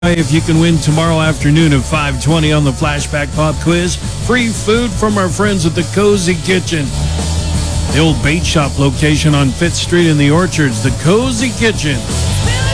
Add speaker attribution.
Speaker 1: if you can win tomorrow afternoon at 5:20 on the Flashback Pop Quiz. Free food from our friends at the Cozy Kitchen. The old bait shop location on 5th Street in the Orchards, the Cozy Kitchen.